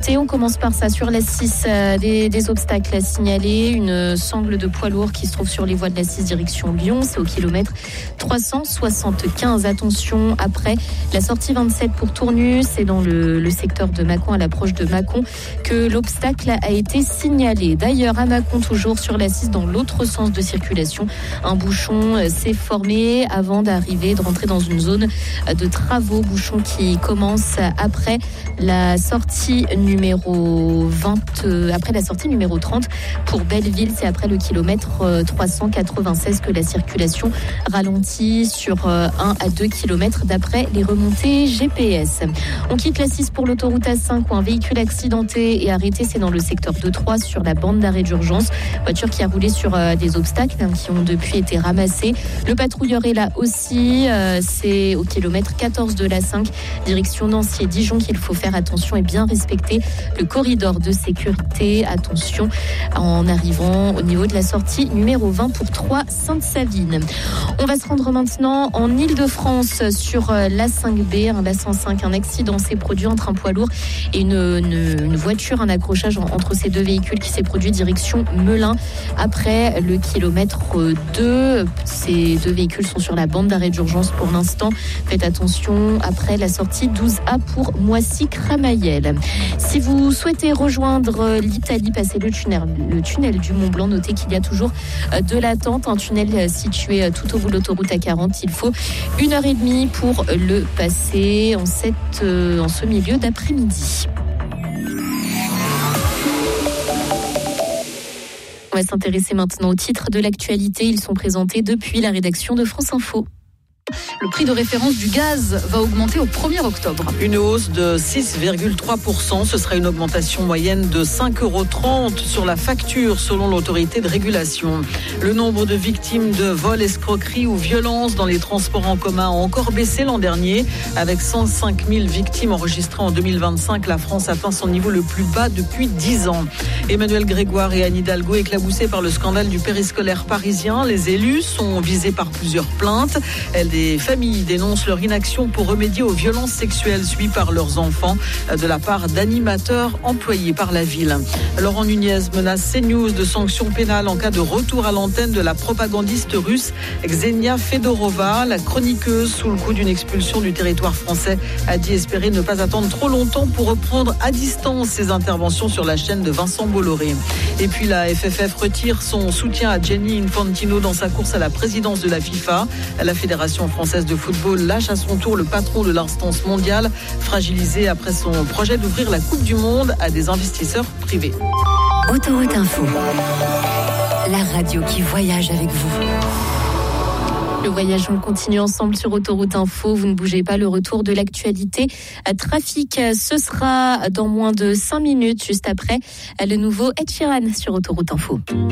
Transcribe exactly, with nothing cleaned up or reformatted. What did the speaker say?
l'actualité. On commence par ça. Sur l'A six, euh, des, des obstacles à signaler. Une sangle de poids lourd qui se trouve sur les voies de l'A six direction Lyon. C'est au kilomètre trois cent soixante-quinze. Attention, après la sortie vingt-sept pour Tournus, c'est dans le, le secteur de Mâcon, à l'approche de Mâcon, que l'obstacle a été signalé. D'ailleurs, à Mâcon, toujours sur l'A six, dans l'autre sens de circulation, un bouchon s'est formé avant d'arriver, de rentrer dans une zone de travaux. Bouchon qui commence après la sortie numéro vingt, euh, après la sortie numéro trente pour Belleville. C'est après le kilomètre euh, trois cent quatre-vingt-seize que la circulation ralentit sur euh, un à deux kilomètres d'après les remontées G P S. On quitte la six pour l'autoroute A cinq où un véhicule accidenté est arrêté. C'est dans le secteur deux trois sur la bande d'arrêt d'urgence. Voiture qui a roulé sur euh, des obstacles hein, qui ont depuis été ramassés. Le patrouilleur est là aussi. Euh, c'est au kilomètre quatorze de l'A cinq, direction Nancy et Dijon, qu'il faut faire attention et bien respecter le corridor de sécurité. Attention en arrivant au niveau de la sortie numéro vingt pour trois Sainte-Savine. On va se rendre maintenant en Île-de-France sur l'A cinq B, l'A cent cinq. Un accident s'est produit entre un poids lourd et une, une, une voiture, un accrochage entre ces deux véhicules qui s'est produit direction Melun. Après le kilomètre deux, ces deux véhicules sont sur la bande d'arrêt d'urgence pour l'instant. Faites attention après la sortie douze A pour Moissy-Cramayel. Si vous souhaitez rejoindre l'Italie, passez le tunnel, le tunnel du Mont Blanc. Notez qu'il y a toujours de l'attente. Un tunnel situé tout au bout de l'autoroute A quarante. Il faut une heure et demie pour le passer en, cette, en ce milieu d'après-midi. On va s'intéresser maintenant aux titres de l'actualité. Ils sont présentés depuis la rédaction de France Info. Le prix de référence du gaz va augmenter au premier octobre. Une hausse de six virgule trois pour cent. Ce sera une augmentation moyenne de cinq euros trente sur la facture selon l'autorité de régulation. Le nombre de victimes de vols, escroqueries ou violences dans les transports en commun a encore baissé l'an dernier. Avec cent cinq mille victimes enregistrées en deux mille vingt-cinq, la France atteint son niveau le plus bas depuis dix ans. Emmanuel Grégoire et Anne Hidalgo éclaboussés par le scandale du périscolaire parisien. Les élus sont visés par plusieurs plaintes. Elles Les familles dénoncent leur inaction pour remédier aux violences sexuelles subies par leurs enfants de la part d'animateurs employés par la ville. Laurent Nunez menace CNews de sanctions pénales en cas de retour à l'antenne de la propagandiste russe Ksenia Fedorova. La chroniqueuse, sous le coup d'une expulsion du territoire français, a dit espérer ne pas attendre trop longtemps pour reprendre à distance ses interventions sur la chaîne de Vincent Bolloré. Et puis la F F F retire son soutien à Gianni Infantino dans sa course à la présidence de la FIFA. La Fédération française de football lâche à son tour le patron de l'instance mondiale, fragilisé après son projet d'ouvrir la Coupe du Monde à des investisseurs privés. Autoroute Info, la radio qui voyage avec vous. Le voyage, on le continue ensemble sur Autoroute Info. Vous ne bougez pas, le retour de l'actualité. Trafic, ce sera dans moins de cinq minutes, juste après le nouveau Ed Sheeran sur Autoroute Info.